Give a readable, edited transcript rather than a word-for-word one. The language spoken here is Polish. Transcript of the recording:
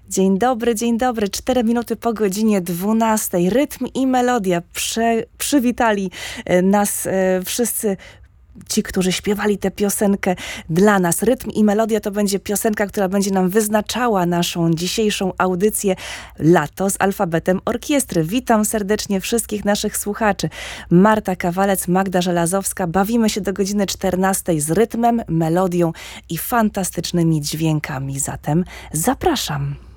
Dzień dobry. 4 minuty po godzinie 12. Rytm i melodia przywitali nas wszyscy ci, którzy śpiewali tę piosenkę dla nas. Rytm i melodia to będzie piosenka, która będzie nam wyznaczała naszą dzisiejszą audycję Lato z alfabetem orkiestry. Witam serdecznie wszystkich naszych słuchaczy. Marta Kawalec, Magda Żelazowska. Bawimy się do godziny 14 z rytmem, melodią i fantastycznymi dźwiękami. Zatem zapraszam.